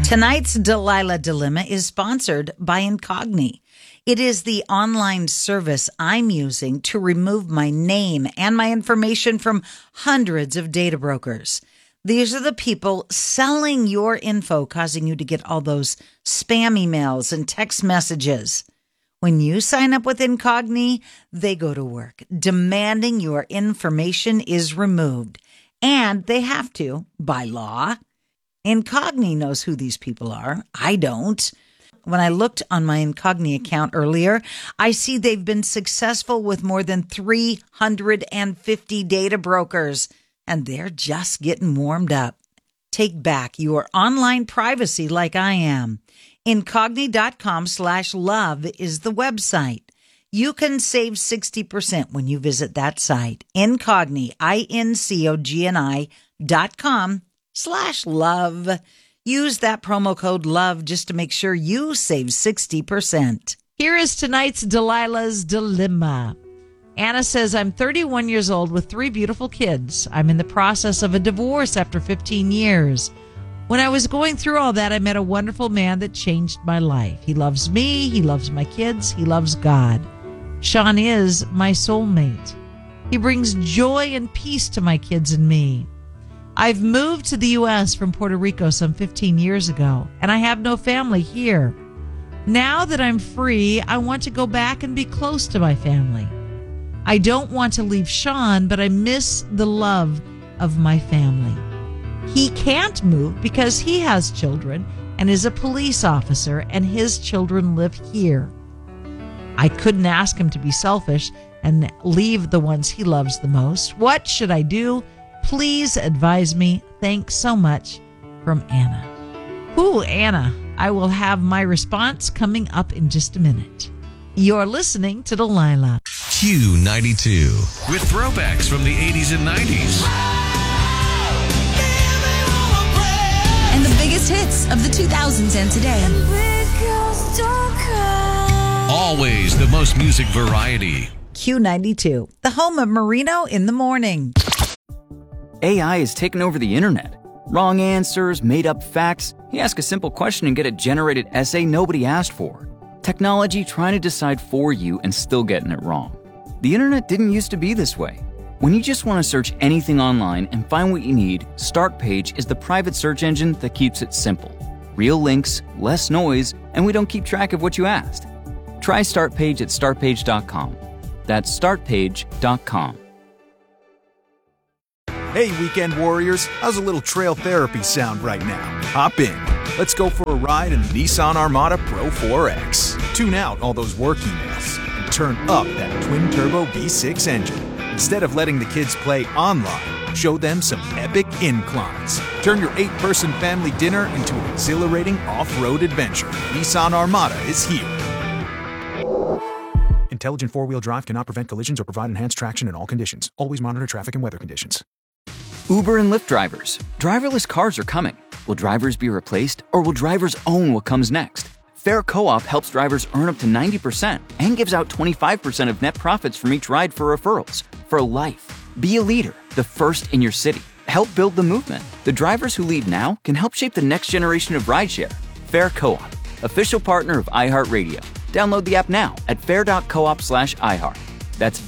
Tonight's Delilah Dilemma is sponsored by Incogni. It is the online service I'm using to remove my name and my information from hundreds of data brokers. These are the people selling your info, causing you to get all those spam emails and text messages. When you sign up with Incogni, they go to work, demanding your information is removed. And they have to, by law. Incogni knows who these people are. I don't. When I looked on my Incogni account earlier, I see they've been successful with more than 350 data brokers, and they're just getting warmed up. Take back your online privacy like I am. Incogni.com/love is the website. You can save 60% when you visit that site. Incogni, INCOGNI.com/love. Use that promo code LOVE just to make sure you save 60%. Here is tonight's Delilah's Dilemma. Anna says, I'm 31 years old with 3 beautiful kids. I'm in the process of a divorce after 15 years. When I was going through all that, I met a wonderful man that changed my life. He loves me, he loves my kids, he loves God. Sean is my soulmate. He brings joy and peace to my kids and me. I've moved to the U.S. from Puerto Rico some 15 years ago, and I have no family here. Now that I'm free, I want to go back and be close to my family. I don't want to leave Sean, but I miss the love of my family. He can't move because he has children and is a police officer, and his children live here. I couldn't ask him to be selfish and leave the ones he loves the most. What should I do? Please advise me. Thanks so much. From Anna. Ooh, Anna. I will have my response coming up in just a minute. You're listening to Delilah. Q92. With throwbacks from the 80s and 90s. And the biggest hits of the 2000s and today. Always the most music variety. Q92, the home of Marino in the morning. AI has taken over the internet. Wrong answers, made-up facts. You ask a simple question and get a generated essay nobody asked for. Technology trying to decide for you and still getting it wrong. The internet didn't used to be this way. When you just want to search anything online and find what you need, Startpage is the private search engine that keeps it simple. Real links, less noise, and we don't keep track of what you asked. Try Startpage at startpage.com. That's startpage.com. Hey, weekend warriors, how's a little trail therapy sound right now? Hop in. Let's go for a ride in the Nissan Armada Pro 4X. Tune out all those work emails and turn up that twin-turbo V6 engine. Instead of letting the kids play online, show them some epic inclines. Turn your 8-person family dinner into an exhilarating off-road adventure. Nissan Armada is here. Intelligent four-wheel drive cannot prevent collisions or provide enhanced traction in all conditions. Always monitor traffic and weather conditions. Uber and Lyft drivers. Driverless cars are coming. Will drivers be replaced, or will drivers own what comes next? Fair Co-op helps drivers earn up to 90% and gives out 25% of net profits from each ride for referrals. For life. Be a leader, the first in your city. Help build the movement. The drivers who lead now can help shape the next generation of rideshare. Fair Co-op, official partner of iHeartRadio. Download the app now at fair.coop/iHeart. That's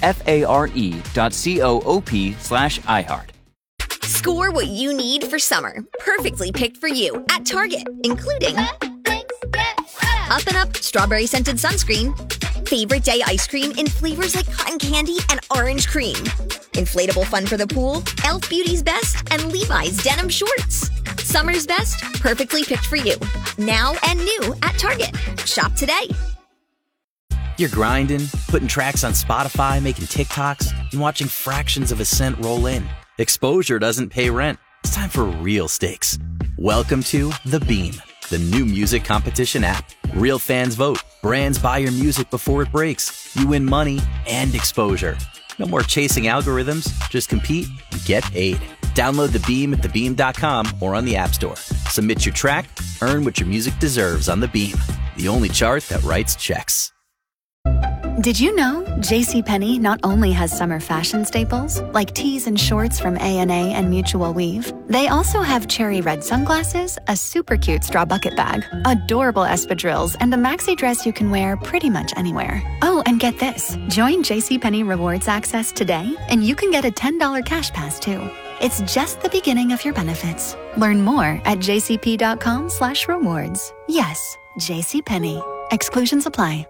FARE.coop/iHeart. Score what you need for summer. Perfectly picked for you at Target, including Up and Up strawberry scented sunscreen, favorite day ice cream in flavors like cotton candy and orange cream, inflatable fun for the pool, Elf Beauty's Best, and Levi's denim shorts. Summer's best, perfectly picked for you. Now and new at Target. Shop today. You're grinding, putting tracks on Spotify, making TikToks, and watching fractions of a cent roll in. Exposure doesn't pay rent. It's time for real stakes. Welcome to The Beam, the new music competition app. Real fans vote. Brands buy your music before it breaks. You win money and exposure. No more chasing algorithms. Just compete and get paid. Download The Beam at thebeam.com or on the App Store. Submit your track. Earn what your music deserves on The Beam, the only chart that writes checks. Did you know JCPenney not only has summer fashion staples, like tees and shorts from A&A and Mutual Weave, they also have cherry red sunglasses, a super cute straw bucket bag, adorable espadrilles, and a maxi dress you can wear pretty much anywhere. Oh, and get this. Join JCPenney Rewards Access today, and you can get a $10 cash pass too. It's just the beginning of your benefits. Learn more at jcp.com/rewards. Yes, JCPenney. Exclusions apply.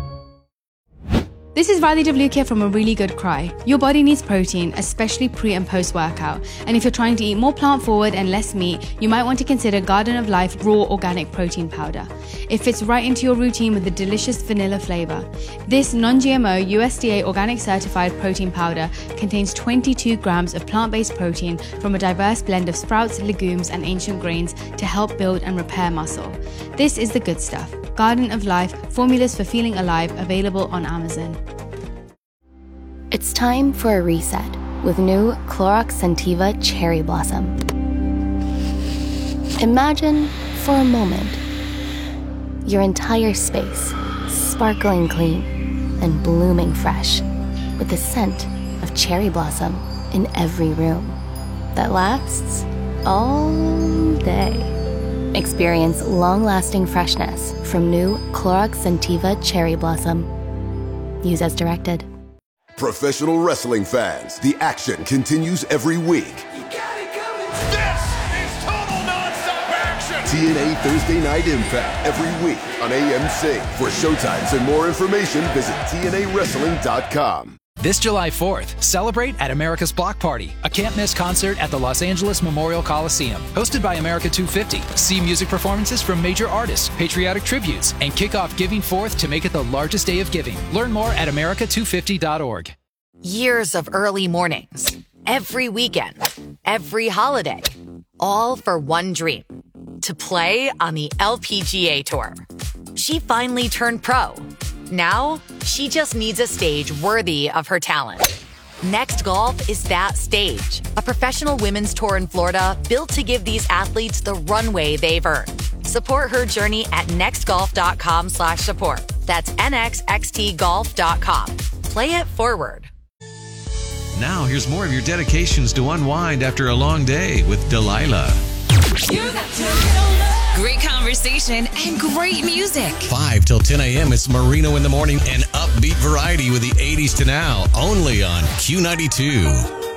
This is Riley WK from A Really Good Cry. Your body needs protein, especially pre and post workout. And if you're trying to eat more plant forward and less meat, you might want to consider Garden of Life Raw Organic Protein Powder. It fits right into your routine with a delicious vanilla flavor. This non-GMO USDA organic certified protein powder contains 22 grams of plant-based protein from a diverse blend of sprouts, legumes, and ancient grains to help build and repair muscle. This is the good stuff. Garden of Life, formulas for feeling alive, available on Amazon. It's time for a reset with new Clorox Scentiva Cherry Blossom. Imagine, for a moment, your entire space sparkling clean and blooming fresh with the scent of cherry blossom in every room that lasts all day. Experience long-lasting freshness from new Clorox Scentiva Cherry Blossom. Use as directed. Professional wrestling fans, the action continues every week. This is total non-stop action! TNA Thursday Night Impact every week on AMC. For showtimes and more information, visit TNAWrestling.com. This July 4th, celebrate at America's Block Party, a can't-miss concert at the Los Angeles Memorial Coliseum. Hosted by America 250. See music performances from major artists, patriotic tributes, and kick off Giving Forth to make it the largest day of giving. Learn more at america250.org. Years of early mornings, every weekend, every holiday, all for one dream, to play on the LPGA Tour. She finally turned pro. Now, she just needs a stage worthy of her talent. Next Golf is that stage. A professional women's tour in Florida built to give these athletes the runway they've earned. Support her journey at nextgolf.com/support. That's nxxtgolf.com. Play it forward. Now, here's more of your dedications to unwind after a long day with Delilah. Great conversation and great music. 5 till 10 a.m. It's Marino in the Morning and upbeat variety with the 80s to now, only on Q92.